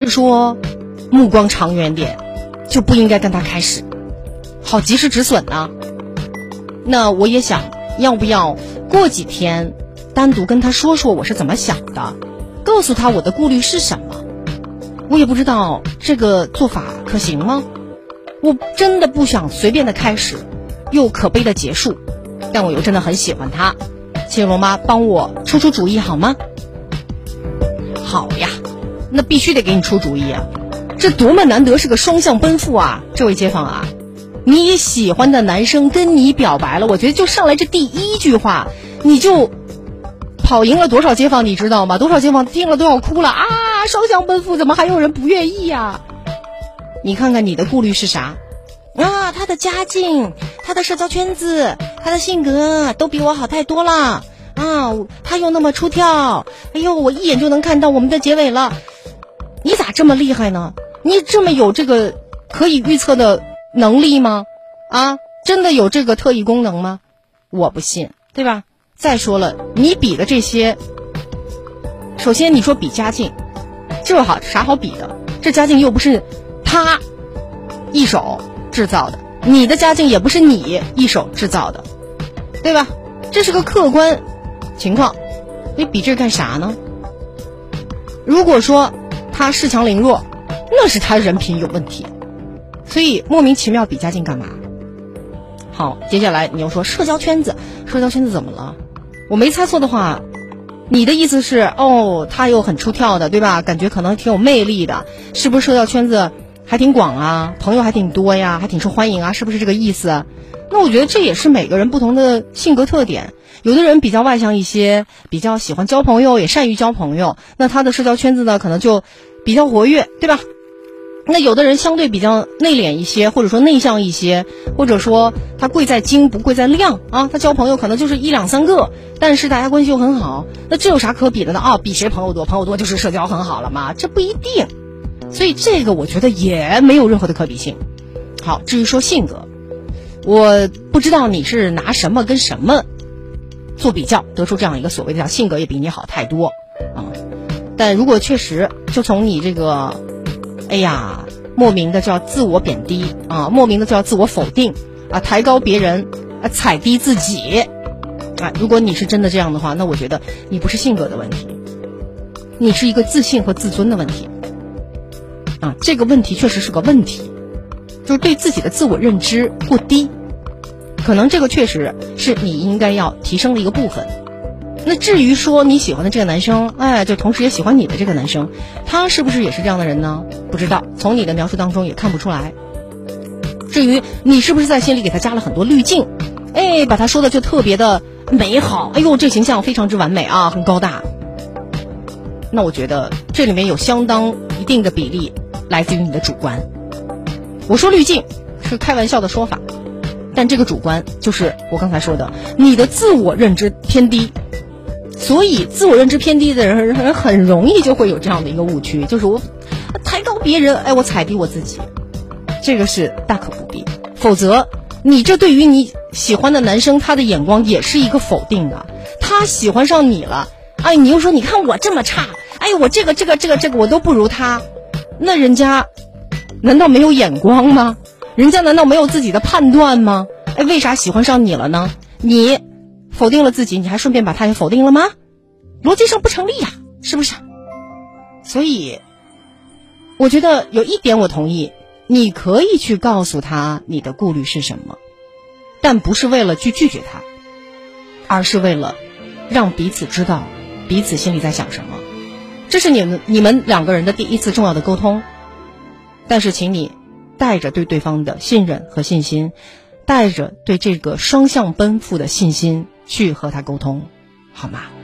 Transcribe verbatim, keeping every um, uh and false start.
不说目光长远点，就不应该跟他开始，好及时止损呢？那我也想要不要过几天单独跟他说说我是怎么想的，告诉他我的顾虑是什么。我也不知道这个做法可行吗？我真的不想随便的开始又可悲的结束，但我又真的很喜欢他，请罗妈帮我出出主意好吗？好呀，那必须得给你出主意啊，这多么难得是个双向奔赴啊。这位街坊啊，你喜欢的男生跟你表白了，我觉得就上来这第一句话你就跑赢了多少街坊你知道吗？多少街坊听了都要哭了啊，双向奔赴怎么还有人不愿意呀？你看看你的顾虑是啥啊？他的家境，他的社交圈子，他的性格都比我好太多了啊！他又那么出挑，哎呦，我一眼就能看到我们的结尾了。你咋这么厉害呢？你这么有这个可以预测的能力吗？啊，真的有这个特异功能吗？我不信，对吧？再说了，你比的这些，首先你说比家境，这好啥好比的？这家境又不是他一手制造的，你的家境也不是你一手制造的，对吧？这是个客观情况，你比这干啥呢？如果说他恃强凌弱，那是他人品有问题，所以莫名其妙比家境干嘛？好，接下来你又说社交圈子，社交圈子怎么了？我没猜错的话，你的意思是，哦，他又很出挑的，对吧？感觉可能挺有魅力的，是不是社交圈子还挺广啊，朋友还挺多呀，还挺受欢迎啊，是不是这个意思？那我觉得这也是每个人不同的性格特点，有的人比较外向一些，比较喜欢交朋友，也善于交朋友，那他的社交圈子呢可能就比较活跃，对吧？那有的人相对比较内敛一些，或者说内向一些，或者说他贵在精不贵在量啊，他交朋友可能就是一两三个，但是大家关系又很好，那这有啥可比的呢？啊，比谁朋友多，朋友多就是社交很好了吗？这不一定，所以这个我觉得也没有任何的可比性。好，至于说性格，我不知道你是拿什么跟什么做比较，得出这样一个所谓的叫性格也比你好太多啊。但如果确实就从你这个哎呀，莫名的叫自我贬低啊，莫名的叫自我否定啊，抬高别人啊，踩低自己啊。如果你是真的这样的话，那我觉得你不是性格的问题，你是一个自信和自尊的问题啊。这个问题确实是个问题，就是对自己的自我认知过低，可能这个确实是你应该要提升的一个部分。那至于说你喜欢的这个男生，哎，就同时也喜欢你的这个男生，他是不是也是这样的人呢？不知道，从你的描述当中也看不出来。至于你是不是在心里给他加了很多滤镜，哎，把他说的就特别的美好，哎呦，这形象非常之完美啊，很高大。那我觉得这里面有相当一定的比例来自于你的主观。我说滤镜是开玩笑的说法，但这个主观就是我刚才说的，你的自我认知偏低。所以自我认知偏低的人很容易就会有这样的一个误区，就是我抬高别人，哎，我踩低我自己，这个是大可不必。否则你这对于你喜欢的男生他的眼光也是一个否定的，他喜欢上你了，哎，你又说你看我这么差，哎，我这个这个这个这个我都不如他，那人家难道没有眼光吗？人家难道没有自己的判断吗？哎，为啥喜欢上你了呢？你否定了自己，你还顺便把他也否定了吗？逻辑上不成立呀，是不是？所以我觉得有一点我同意，你可以去告诉他你的顾虑是什么，但不是为了去拒绝他，而是为了让彼此知道彼此心里在想什么。这是你们你们两个人的第一次重要的沟通，但是请你带着对对方的信任和信心，带着对这个双向奔赴的信心去和他沟通，好吗？